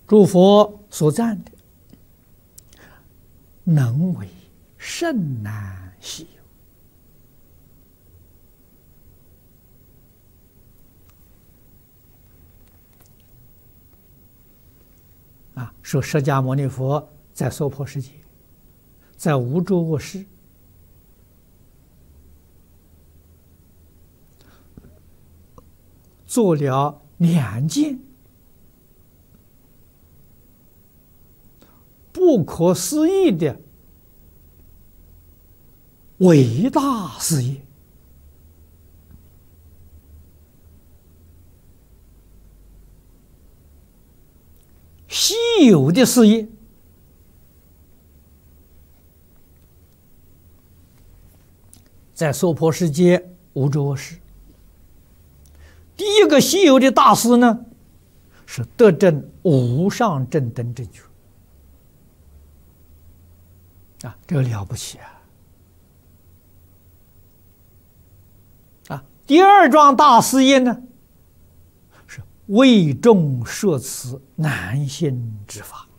诸佛所赞的，能为甚难稀有。说释迦牟尼佛在娑婆世界，在无诸恶世，做了2件不可思议的伟大事业。稀有的事业，在娑婆世界无诸恶世。第一个稀有的大事呢，是得证无上正等正觉。这个了不起啊！第二桩大事业呢，是为众摄持难信之法。